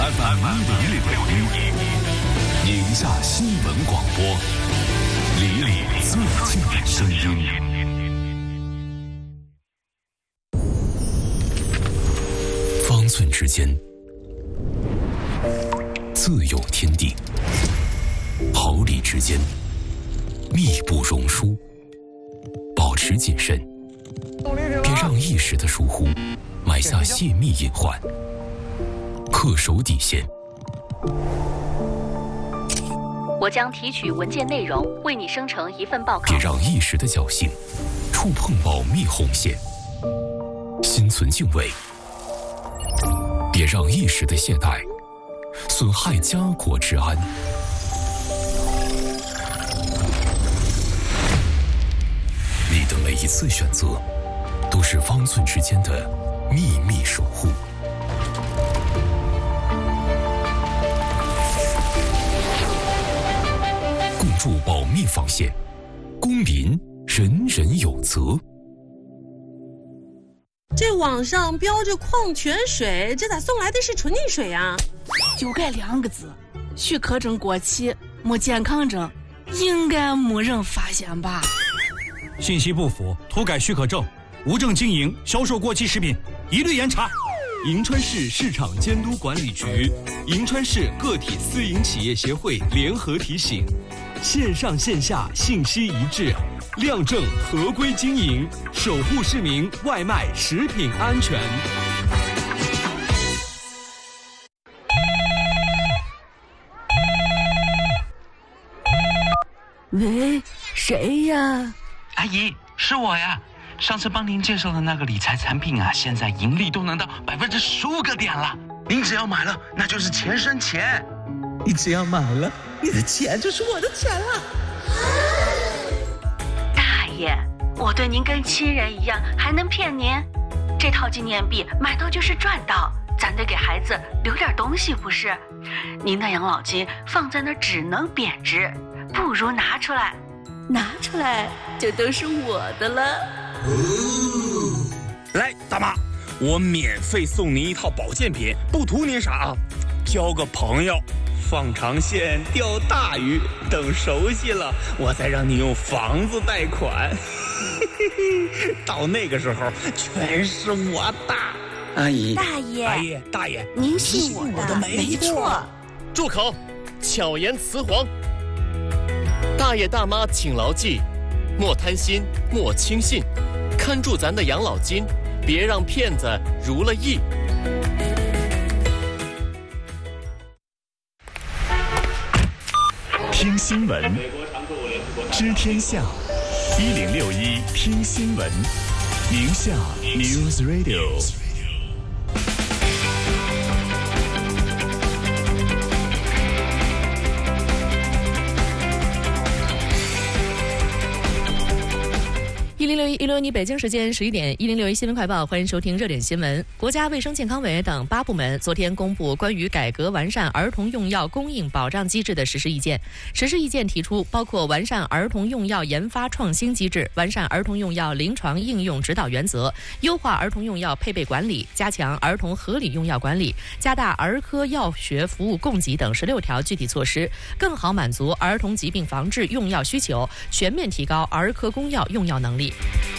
FM1061，宁夏新闻广播，离你最近的声音。方寸之间，自有天地；毫厘之间，密不容疏。保持谨慎，别让一时的疏忽埋下泄密隐患。恪守底线。 我将提取文件内容，为你生成一份报告。 别让一时的侥幸触碰保密红线。心存敬畏，别让一时的懈怠损害家国治安。你的每一次选择，都是方寸之间的秘密守护。共筑保密防线，公民人人有责。 这网上标着矿泉水，这咋送来的是纯净水啊？ 就该2个字，许可证过期，没健康证，应该没人发现吧？ 信息不符、涂改许可证、无证经营、销售过期食品，一律严查。 银川市市场监督管理局、银川市个体私营企业协会联合提醒：线上线下信息一致，亮证合规经营，守护市民外卖食品安全。 喂，谁呀？ 阿姨，是我呀。上次帮您介绍的那个理财产品啊，现在盈利都能到15%个点了。您只要买了，那就是钱生钱。 你只要买了，你的钱就是我的钱了。 大爷，我对您跟亲人一样，还能骗您？这套纪念币买到就是赚到，咱得给孩子留点东西不是？您的养老金放在那儿只能贬值，不如拿出来。拿出来就都是我的了。 来，大妈，我免费送您一套保健品，不图您啥啊，交个朋友，放长线钓大鱼，等熟悉了，我再让你用房子贷款。到那个时候，全是我的。 阿姨， 大爷， 阿姨，大爷， 您信我的，没错。 住口！巧言辞黄。大爷大妈请牢记，莫贪心，莫轻信，看住咱的养老金，别让骗子如了意。 听新闻，知天下，1061听新闻，宁夏 News Radio。 1061北京时间11点，1061新闻快报，欢迎收听热点新闻。国家卫生健康委等8部门昨天公布关于改革完善儿童用药供应保障机制的实施意见。实施意见提出，包括完善儿童用药研发创新机制，完善儿童用药临床应用指导原则，优化儿童用药配备管理，加强儿童合理用药管理，加大儿科药学服务供给等16条具体措施，更好满足儿童疾病防治用药需求，全面提高儿科公药用药能力。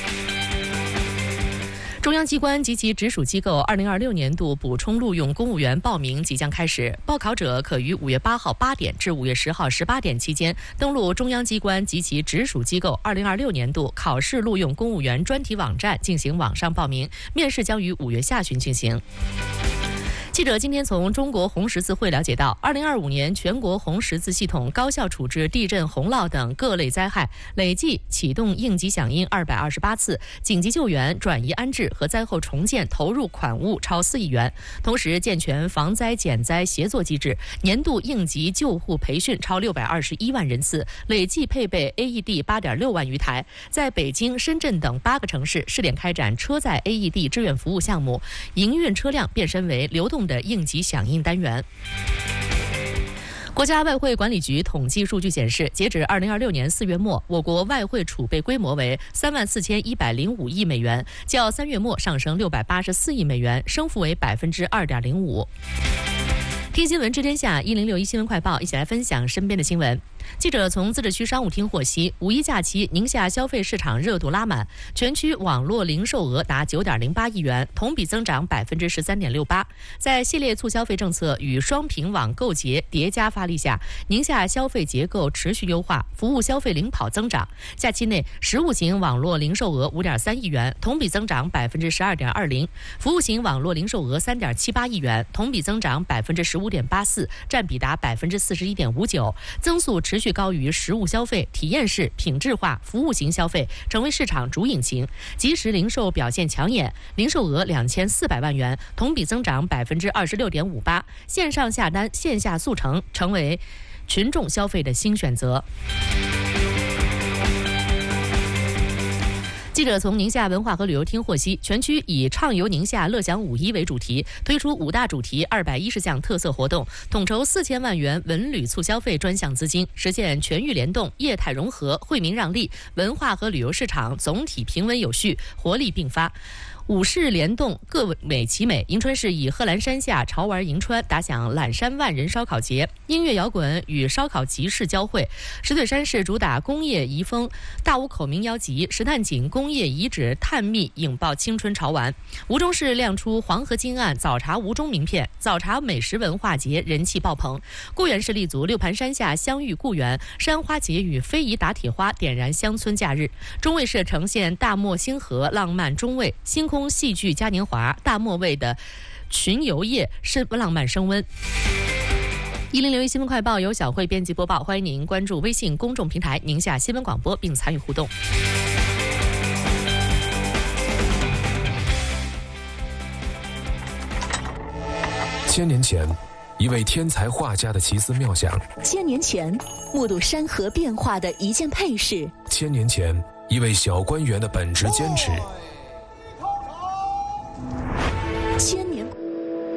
中央机关及其直属机构2026年度补充录用公务员报名即将开始，报考者可于5月8号8点至5月10号18点期间登录中央机关及其直属机构2026年度考试录用公务员专题网站进行网上报名，面试将于5月下旬进行。记者今天从中国红十字会了解到，2025年全国红十字系统高效处置地震、洪涝等各类灾害，累计启动应急响应228次，紧急救援、转移安置和灾后重建投入款物超4亿元。同时，健全防灾减灾协作机制，年度应急救护培训超621万人次，累计配备 AED 8.6万余台。在北京、深圳等8个城市试点开展车载 AED 志愿服务项目，营运车辆变身为流动的应急响应单元。国家外汇管理局统计数据显示，截止2026年4月末，我国外汇储备规模为34105亿美元，较3月末上升684亿美元，升幅为2.05%。 听新闻知天下，1061新闻快报，一起来分享身边的新闻。记者从自治区商务厅获悉，五一假期宁夏消费市场热度拉满，全区网络零售额达9.08亿元，同比增长13.68%。在系列促消费政策与双平网购节叠加发力下，宁夏消费结构持续优化，服务消费领跑增长。假期内，实物型网络零售额5.3亿元，同比增长12.20%；服务型网络零售额3.78亿元，同比增长15.84%，占比达41.59%，增速持续高于实物消费、体验式、品质化、服务型消费，成为市场主引擎。即时零售表现抢眼，零售额2400万元，同比增长26.58%，线上下单、线下速成，成为群众消费的新选择。记者从宁夏文化和旅游厅获悉，全区以畅游宁夏乐享5·1为主题，推出5大主题210项特色活动，统筹4000万元文旅促消费专项资金，实现全域联动、业态融合、惠民让利，文化和旅游市场总体平稳有序，活力并发。5市联动，各美其美。银川市以贺兰山下潮玩银川打响揽山万人烧烤节，音乐摇滚与烧烤集市交汇。石嘴山市主打工业遗风，大坞口民谣集，石炭井工业遗址探秘引爆青春潮玩。吴中市亮出黄河金岸早茶吴中名片，早茶美食文化节人气爆棚。固原市立足六盘山下相遇固原，山花节与非遗打铁花点燃乡村假日。中卫市呈现大漠星河浪漫中卫，星空戏剧嘉年华，大漠卫的群游夜是浪漫升温。1061新闻快报由小慧编辑播报，欢迎您关注微信公众平台宁夏新闻广播并参与互动。 1000年前，一位天才画家的奇思妙想 ；1000年前，目睹山河变化的一件配饰；1000 年前，一位小官员的本职坚持